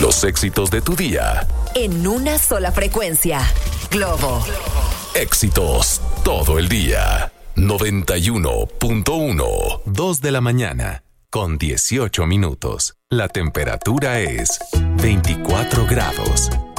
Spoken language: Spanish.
Los éxitos de tu día. En una sola frecuencia. Globo. Éxitos todo el día. 91.1. 2 de la mañana. Con 18 minutos. La temperatura es 24 grados.